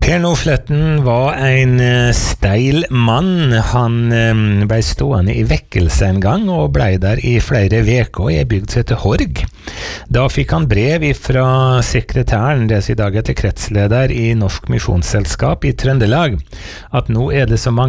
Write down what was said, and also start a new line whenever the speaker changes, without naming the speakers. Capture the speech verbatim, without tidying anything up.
Kerno Fletten var en eh, steil mann. Han eh, ble stående i vekkelse en gang og ble der i flere veker i en bygd som heter Horg. Da fikk han brev fra sekretæren, det i dag etter kretsleder i Norsk Misjonsselskap i Trøndelag, at nå er det så mange